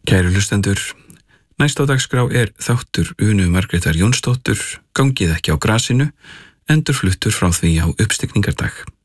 Kæru hlustendur, næst á dagskrá þáttur Unu Margrétar Jónsdóttur Gangið ekki á grasinu, endurfluttur frá því á uppstigningardag.